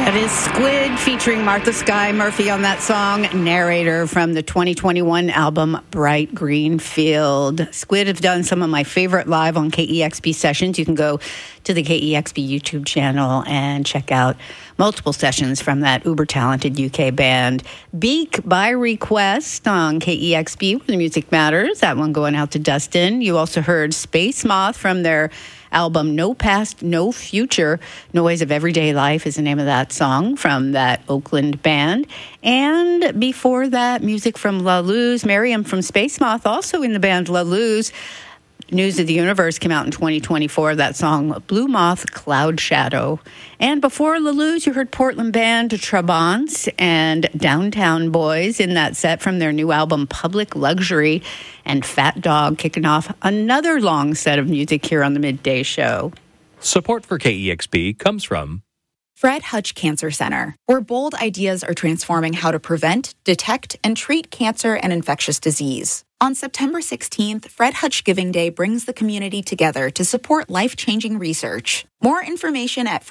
That is Squid featuring Martha Skye Murphy on that song, Narrator, from the 2021 album Bright Green Field. Squid have done some of my favorite live on KEXP sessions. You can go to the KEXP YouTube channel and check out multiple sessions from that uber-talented UK band. Beak by request on KEXP, where the music matters. That one going out to Dustin. You also heard Space Moth from their album No Past, No Future. Noise of Everyday Life is the name of that song from that Oakland band. And before that, music from La Luz. Miriam from Space Moth, also in the band La Luz. News of the Universe came out in 2024, that song Blue Moth Cloud Shadow. And before La Luz, you heard Portland band Trabants and Downtown Boys in that set from their new album Public Luxury, and Fat Dog kicking off another long set of music here on the Midday Show. Support for KEXP comes from Fred Hutch Cancer Center, where bold ideas are transforming how to prevent, detect, and treat cancer and infectious disease. On September 16th, Fred Hutch Giving Day brings the community together to support life-changing research. More information at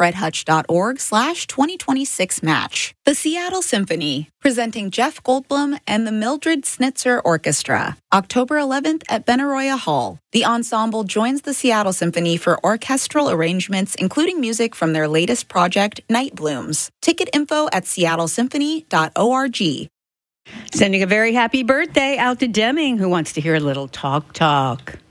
fredhutch.org/2026match. The Seattle Symphony, presenting Jeff Goldblum and the Mildred Snitzer Orchestra, October 11th at Benaroya Hall. The ensemble joins the Seattle Symphony for orchestral arrangements, including music from their latest project, Night Blooms. Ticket info at seattlesymphony.org. Sending a very happy birthday out to Deming, who wants to hear a little talk.